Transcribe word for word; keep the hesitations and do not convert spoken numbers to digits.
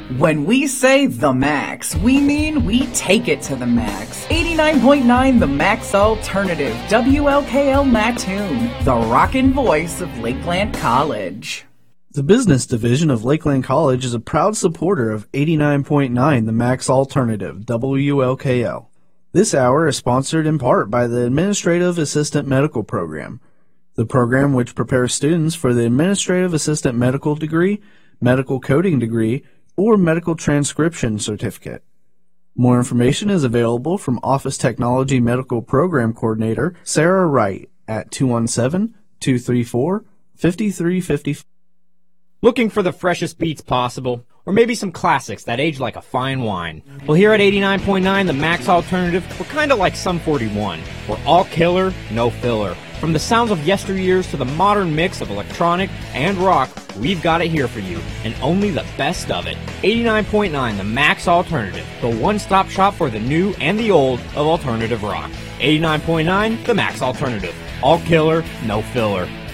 When we say the max, we mean we take it to the max. eighty-nine point nine The Max Alternative, W L K L Mattoon, the rockin' voice of Lakeland College. The business division of Lakeland College is a proud supporter of eighty-nine point nine The Max Alternative, W L K L. This hour is sponsored in part by the Administrative Assistant Medical Program, the program which prepares students for the Administrative Assistant Medical degree, Medical Coding degree, or Medical Transcription certificate. More information is available from Office Technology Medical Program Coordinator Sarah Wright at two one seven, two three four, five three five four. Looking for the freshest beats possible? Or maybe some classics that age like a fine wine? Well, here at eighty-nine point nine The Max Alternative, we're kinda like Sum forty-one. We're all killer, no filler. From the sounds of yesteryears to the modern mix of electronic and rock, we've got it here for you, and only the best of it. eighty-nine point nine The Max Alternative, the one-stop shop for the new and the old of alternative rock. eighty-nine point nine The Max Alternative. All killer, no filler.